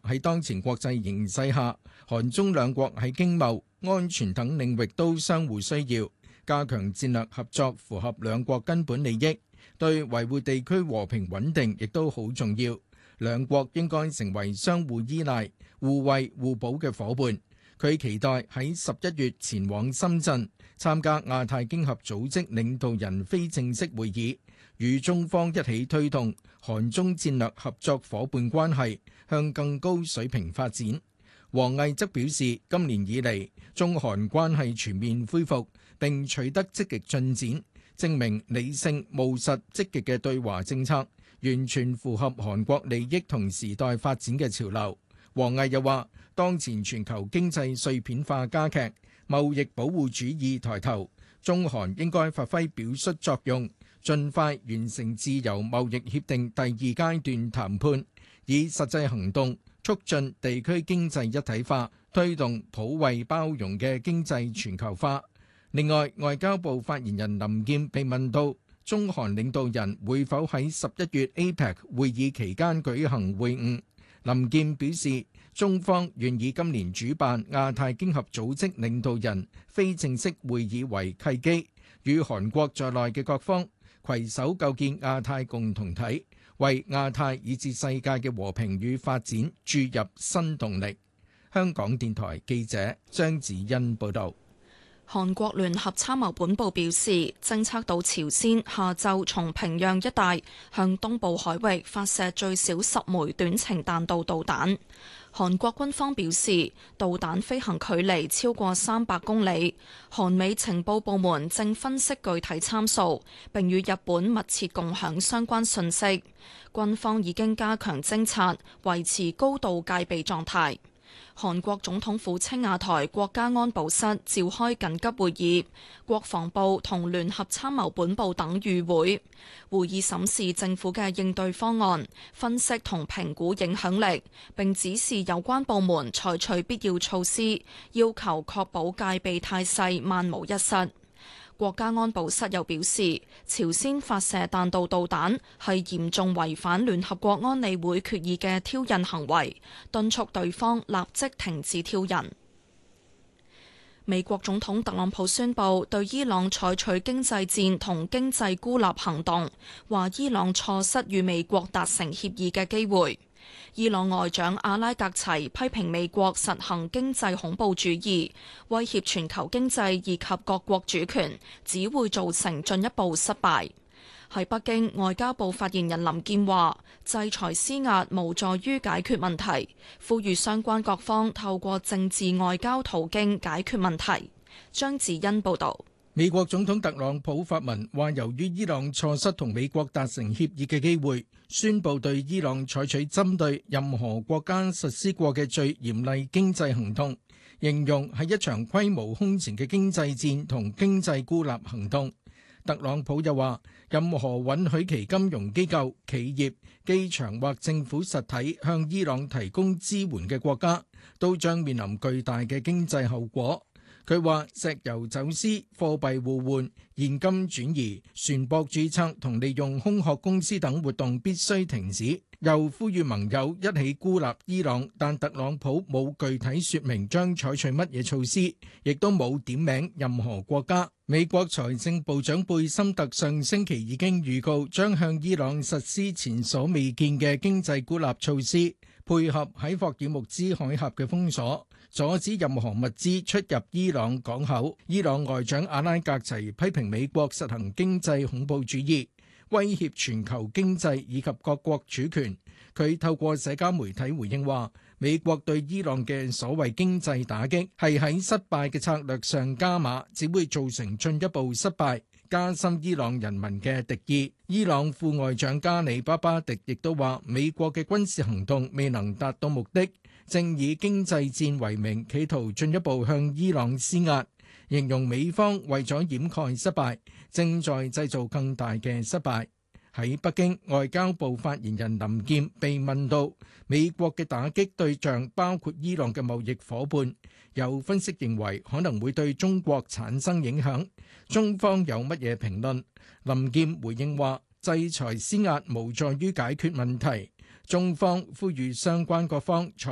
喺當前國際形勢下，韓中兩國喺經貿、安全等領域都相互需要，加強戰略合作符合兩國根本利益，對維護地區和平穩定亦都好重要。兩國應該成為相互依賴、互惠互補嘅夥伴。佢期待喺11月前往深圳參加亞太經合組織領導人非正式會議，與中方一起推動韓中戰略合作夥伴關係向更高水平發展。王毅則表示，今年以嚟，中韓關係全面恢復並取得積極進展，證明理性、務實、積極嘅對華政策完全符合韓國利益同時代發展嘅潮流。王毅又話，當前全球經濟碎片化加劇，貿易保護主義抬頭，中韓應該發揮表率作用，盡快完成自由貿易協定第2階段談判，以實際行動促進地區經濟一體化，推動普惠包容嘅經濟全球化。另外，外交部發言人林劍被問到中韓領導人會否喺11月 APEC 會議期間舉行會晤，林劍表示，中方願以今年主辦亞太經合組織領導人非正式會議為契機，與韓國在內嘅各方攜手構建亞太共同體，為亞太以至世界嘅和平與發展注入新動力。香港電台記者張子欣報道。 韓國聯合參謀本部表示，偵測到朝鮮下晝從平壤一帶向東部海域發射最少10枚短程彈道導彈。韓國軍方表示，導彈飛行距離超過300公里。韓美情報部門正分析具體參數，並與日本密切共享相關信息。軍方已經加強偵察，維持高度戒備狀態。韓國總統府青瓦台國家安保室召開緊急會議，國防部同聯合參謀本部等與會。會議審視政府嘅應對方案，分析同評估影響力，並指示有關部門採取必要措施，要求確保戒備態勢萬無一失。國家安保室又表示，朝鮮發射彈道導彈係嚴重違反聯合國安理會決議嘅挑釁行為，敦促對方立即停止挑釁。美國總統特朗普宣布對伊朗採取經濟戰同經濟孤立行動，話伊朗錯失與美國達成協議嘅機會。伊朗外長阿拉格齊批評美國實行經濟恐怖主義，威脅全球經濟以及各國主權，只會造成進一步失敗。喺北京，外交部發言人林劍話，制裁施壓無助於解決問題，呼籲相關各方透過政治外交途徑解決問題。張子欣報導。 美國總統特朗普發文話，由於伊朗錯失同美國達成協議嘅機會，宣布對伊朗採取針對任何國家實施過嘅最嚴厲經濟行動，形容係一場規模空前嘅經濟戰同經濟孤立行動。特朗普又話，任何允許其金融機構、企業、機場或政府實體向伊朗提供支援嘅國家，都將面臨巨大嘅經濟後果。佢話石油走私、貨幣互換、現金轉移、船舶註冊同利用空殼公司等活動必須停止，又呼籲盟友一起孤立伊朗，但特朗普冇具體說明將採取乜嘢措施，亦都冇點名任何國家。美國財政部長貝森特上星期已經預告將向伊朗實施前所未見嘅經濟孤立措施，配合喺霍爾木茲海峽嘅封鎖，阻止任何物資出入伊朗港口。伊朗外長阿拉格齊批評美國實行經濟恐怖主義，威脅全球經濟以及各國主權。佢透過社交媒體回應話，美國對伊朗嘅所謂經濟打擊係喺失敗嘅策略上加碼，只會造成進一步失敗，加深伊朗人民嘅敵意。伊朗副外長加里巴巴迪亦都話，美國嘅軍事行動未能達到目的，正以經濟戰為名，企圖進一步向伊朗施壓，形容美方為咗掩蓋失敗，正在製造更大嘅失敗。喺北京，外交部發言人林劍被問到美國嘅打擊對象包括伊朗嘅貿易夥伴，有分析認為可能會對中國產生影響，中方有乜嘢評論？林劍回應話，制裁施壓無助於解決問題，中方呼籲相關各方採